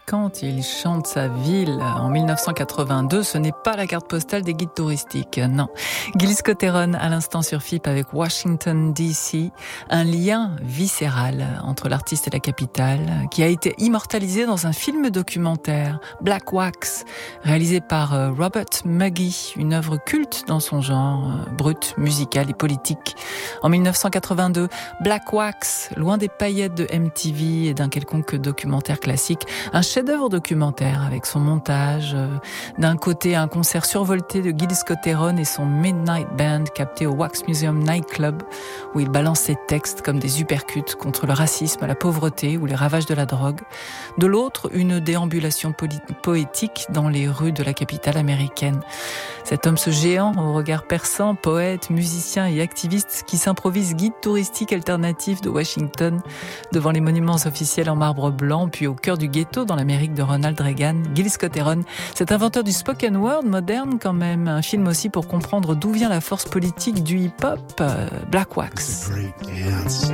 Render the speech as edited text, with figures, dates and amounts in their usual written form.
quand il chante sa ville en 1982, ce n'est pas la carte postale des guides touristiques, non. Gilles Scott-Heron à l'instant sur FIP avec Washington DC, un lien viscéral entre l'artiste et la capitale qui a été immortalisé dans un film documentaire, Black Wax, réalisé par Robert Muggy, une œuvre culte dans son genre, brut, musical et politique. En 1982, Black Wax, loin des paillettes de MTV et d'un quelconque documentaire classique, un chef-d'œuvre documentaire avec son montage, d'un côté un concert survolté de Gilles Scott-Heron et son Midnight Band capté au Wax Museum Nightclub où il balance ses textes comme des uppercuts contre le racisme, la pauvreté ou les ravages de la drogue. De l'autre, une déambulation poétique dans les rues de la capitale américaine. Cet homme, ce géant au regard perçant, poète, musicien et activiste qui s'improvise guide touristique alternatif de Washington devant les monuments officiels en marbre blanc, puis au cœur du ghetto dans l'Amérique de Ronald Reagan, Gilles Scott-Heron, cet inventeur du spoken word moderne quand même, un film aussi pour comprendre d'où vient la force politique du hip-hop, Black Wax.